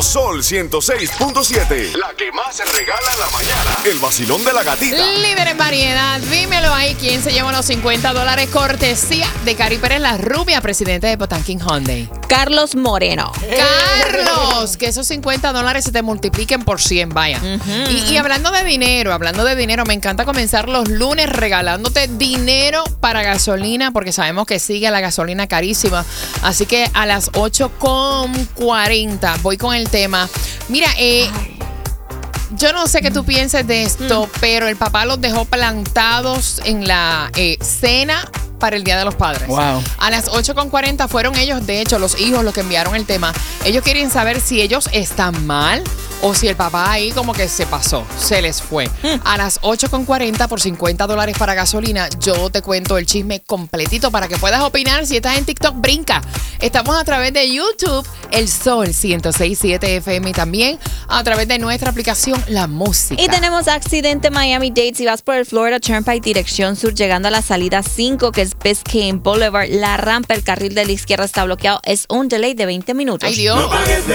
Sol 106.7. La que más se regala en la mañana. El vacilón de la gatita. Líder en variedad, dímelo ahí, ¿quién se lleva los $50 cortesía de Cari Pérez, la rubia, presidente de Potanquín Hyundai? Carlos Moreno. Carlos, que esos $50 se te multipliquen por 100, vaya. Y hablando de dinero, me encanta comenzar los lunes regalándote dinero para gasolina, porque sabemos que sigue la gasolina carísima. Así que a las 8:40 voy con el tema. Mira, yo no sé qué tú pienses de esto, pero el papá los dejó plantados en la cena para el Día de los Padres. Wow. A las 8:40 fueron ellos, de hecho, los hijos los que enviaron el tema. Ellos quieren saber si ellos están mal o si el papá ahí como que se pasó, se les fue. A las 8:40 por $50 para gasolina, yo te cuento el chisme completito para que puedas opinar. Si estás en TikTok, brinca. Estamos a través de YouTube, El Sol 106.7 FM, y también a través de nuestra aplicación La Música. Y tenemos accidente Miami-Dade. Si vas por el Florida Turnpike dirección sur, llegando a la salida 5, que es Biscayne Boulevard, la rampa, el carril de la izquierda está bloqueado. Es un delay de 20 minutos. Ay, Dios.